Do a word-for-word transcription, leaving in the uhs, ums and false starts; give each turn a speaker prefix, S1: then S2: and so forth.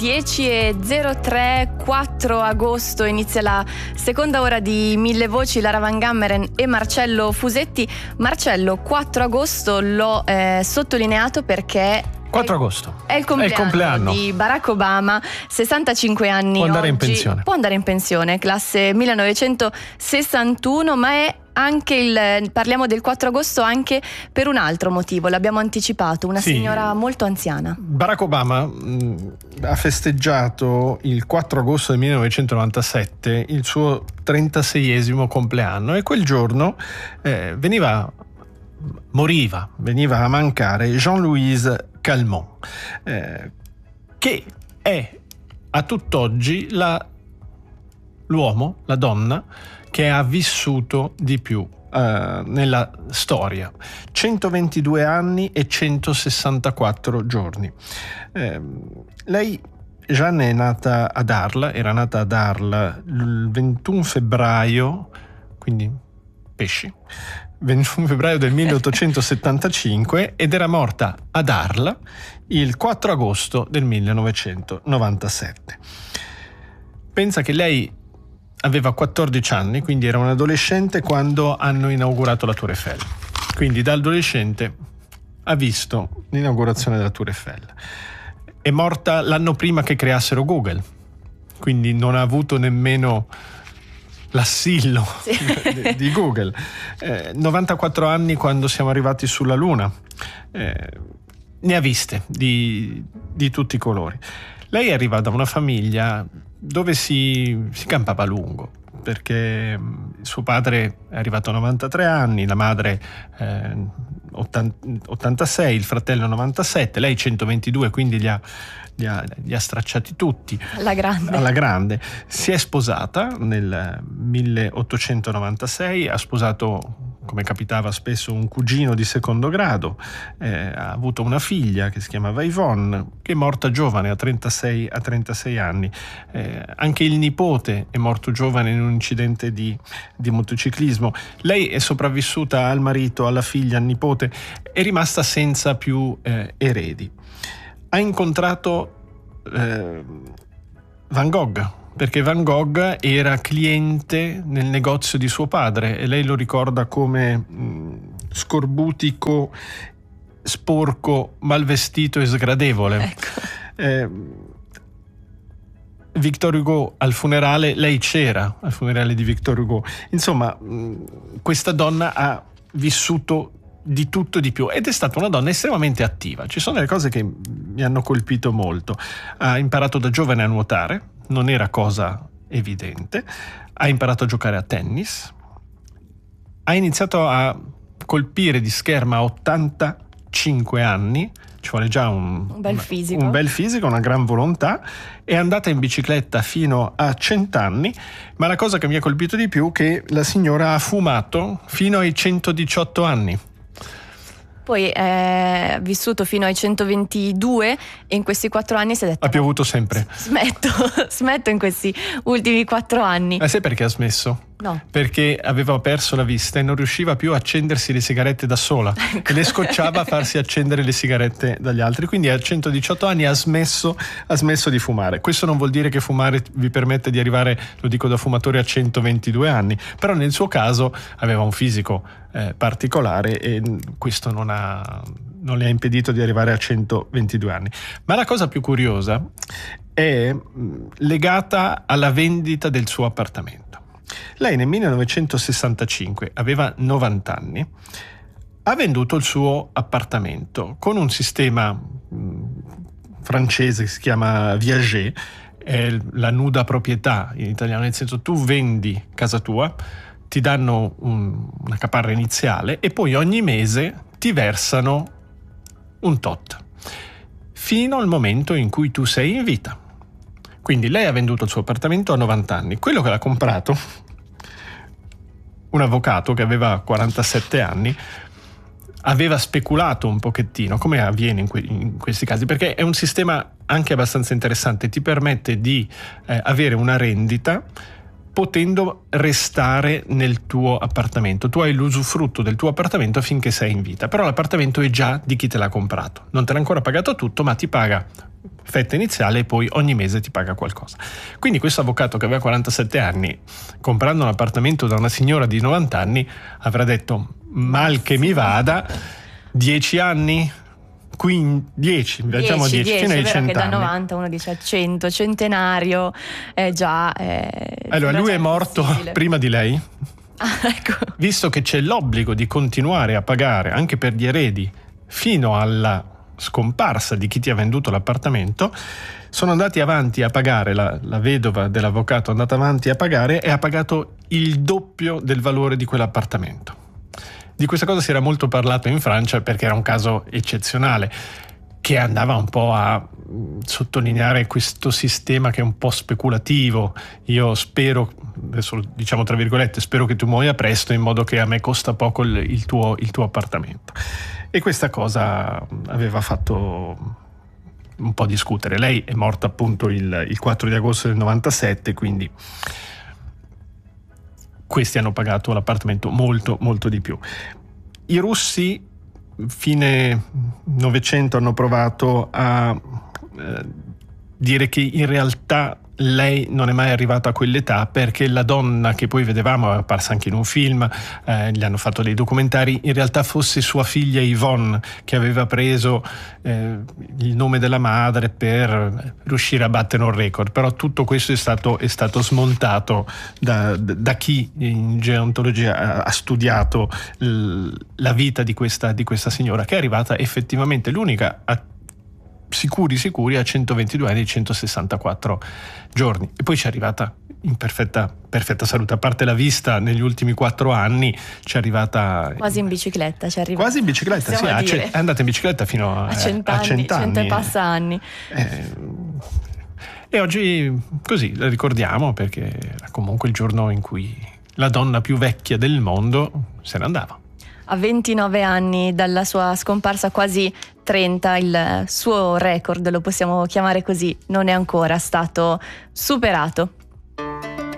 S1: dieci e zero tre, quattro agosto, inizia la seconda ora di Mille Voci. Lara Van Gammeren e Marcello Fusetti. Marcello, quattro agosto l'ho eh, sottolineato perché
S2: quattro agosto
S1: è il compleanno,
S2: è il compleanno
S1: di Barack Obama, sessantacinque anni.
S2: Può andare
S1: oggi.
S2: in pensione.
S1: Può andare in pensione, classe millenovecentosessantuno, ma è anche il, parliamo del quattro agosto anche per un altro motivo, l'abbiamo anticipato, una
S2: sì.
S1: signora molto anziana.
S2: Barack Obama mh, ha festeggiato il quattro agosto del millenovecentonovantasette il suo trentaseiesimo compleanno, e quel giorno eh, veniva moriva, veniva a mancare Jean-Louise Calment, eh, che è a tutt'oggi la, l'uomo, la donna che ha vissuto di più uh, nella storia. centoventidue anni e centosessantaquattro giorni. Eh, lei, Jeanne, è nata ad Arles, era nata ad Arles il ventuno febbraio, quindi pesci, ventuno febbraio del milleottocentosettantacinque, ed era morta ad Arles il quattro agosto del millenovecentonovantasette. Pensa che lei aveva quattordici anni, quindi era un adolescente quando hanno inaugurato la Tour Eiffel. Quindi da adolescente ha visto l'inaugurazione della Tour Eiffel. È morta l'anno prima che creassero Google, quindi non ha avuto nemmeno l'assillo sì. di, di Google. Eh, novantaquattro anni quando siamo arrivati sulla Luna. Eh, ne ha viste di, di tutti i colori. Lei arriva da una famiglia dove si, si campava a lungo, perché suo padre è arrivato a novantatré anni, la madre eh, ottantasei, il fratello novantasette, lei centoventidue, quindi li ha, li ha, li ha stracciati tutti.
S1: Alla grande.
S2: Alla grande. Si è sposata nel milleottocentonovantasei, ha sposato, come capitava spesso, un cugino di secondo grado, eh, ha avuto una figlia che si chiamava Yvonne, che è morta giovane, a trentasei, a trentasei anni. Eh, anche il nipote è morto giovane in un incidente di, di motociclismo. Lei è sopravvissuta al marito, alla figlia, al nipote, è rimasta senza più eh, eredi. Ha incontrato eh, Van Gogh, perché Van Gogh era cliente nel negozio di suo padre e lei lo ricorda come mh, scorbutico, sporco, malvestito e sgradevole.
S1: Ecco.
S2: Eh, Victor Hugo al funerale, lei c'era al funerale di Victor Hugo. Insomma, mh, questa donna ha vissuto di tutto di più ed è stata una donna estremamente attiva. Ci sono delle cose che mi hanno colpito molto. Ha imparato da giovane a nuotare, non era cosa evidente, ha imparato a giocare a tennis, ha iniziato a colpire di scherma a ottantacinque anni, ci vuole già un,
S1: un bel fisico,
S2: un bel fisico, una gran volontà. È andata in bicicletta fino a cento anni, ma la cosa che mi ha colpito di più è che la signora ha fumato fino ai centodiciotto anni.
S1: Poi è vissuto fino ai centoventidue e in questi quattro anni si è detto:
S2: ha piovuto sempre.
S1: Smetto, smetto in questi ultimi quattro anni.
S2: Ma sai perché ha smesso?
S1: No.
S2: Perché aveva perso la vista e non riusciva più a accendersi le sigarette da sola. Ecco. E le scocciava a farsi accendere le sigarette dagli altri. Quindi a centodiciotto anni ha smesso, ha smesso di fumare. Questo non vuol dire che fumare vi permette di arrivare, lo dico da fumatore, a centoventidue anni. Però nel suo caso aveva un fisico eh, particolare e questo non ha, non le ha impedito di arrivare a centoventidue anni. Ma la cosa più curiosa è legata alla vendita del suo appartamento. Lei nel millenovecentosessantacinque aveva novanta anni, ha venduto il suo appartamento con un sistema mh, francese che si chiama Viager, è la nuda proprietà in italiano, nel senso tu vendi casa tua, ti danno un, una caparra iniziale e poi ogni mese ti versano un tot, fino al momento in cui tu sei in vita. Quindi lei ha venduto il suo appartamento a novanta anni. Quello che l'ha comprato, un avvocato che aveva quarantasette anni, aveva speculato un pochettino, come avviene in, que- in questi casi, perché è un sistema anche abbastanza interessante, ti permette di eh, avere una rendita potendo restare nel tuo appartamento. Tu hai l'usufrutto del tuo appartamento finché sei in vita, però l'appartamento è già di chi te l'ha comprato. Non te l'ha ancora pagato tutto, ma ti paga fetta iniziale e poi ogni mese ti paga qualcosa. Quindi questo avvocato che aveva quarantasette anni, comprando un appartamento da una signora di novanta anni, avrà detto: mal che mi vada, dieci anni? Quindi dieci, facciamo dieci, fino ai cento anni.
S1: Che da novanta uno dice cento, centenario, è già... È,
S2: allora lui è morto possibile. Prima di lei.
S1: Ah, ecco.
S2: Visto che c'è l'obbligo di continuare a pagare anche per gli eredi fino alla scomparsa di chi ti ha venduto l'appartamento, sono andati avanti a pagare, la, la vedova dell'avvocato è andata avanti a pagare e ha pagato il doppio del valore di quell'appartamento. Di questa cosa si era molto parlato in Francia perché era un caso eccezionale che andava un po' a sottolineare questo sistema che è un po' speculativo. Io spero, adesso diciamo tra virgolette, spero che tu muoia presto in modo che a me costa poco il, il, tuo, il tuo appartamento. E questa cosa aveva fatto un po' discutere. Lei è morta appunto il, il quattro di agosto del novantasette, quindi questi hanno pagato l'appartamento molto molto di più. I russi fine Novecento hanno provato a eh, dire che in realtà lei non è mai arrivata a quell'età perché la donna che poi vedevamo, è apparsa anche in un film, eh, gli hanno fatto dei documentari, in realtà fosse sua figlia Yvonne che aveva preso eh, il nome della madre per riuscire a battere un record. Però tutto questo è stato, è stato smontato da, da chi in gerontologia ha, ha studiato l, la vita di questa, di questa signora, che è arrivata effettivamente l'unica a sicuri sicuri a centoventidue anni e centosessantaquattro giorni, e poi ci è arrivata in perfetta, perfetta salute, a parte la vista negli ultimi quattro anni ci è arrivata
S1: quasi in bicicletta, ci è arrivata.
S2: Quasi in bicicletta, sì, è andata in bicicletta fino a,
S1: a cent'anni, cento e passa anni.
S2: Eh, e oggi così la ricordiamo perché era comunque il giorno in cui la donna più vecchia del mondo se ne andava.
S1: A ventinove anni dalla sua scomparsa, quasi trenta, il suo record, lo possiamo chiamare così, non è ancora stato superato.